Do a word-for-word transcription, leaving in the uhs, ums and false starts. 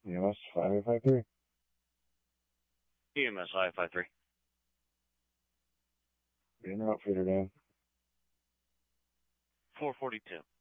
E M S five eight five three. E M S five five three. Being outfitter down. four forty-two.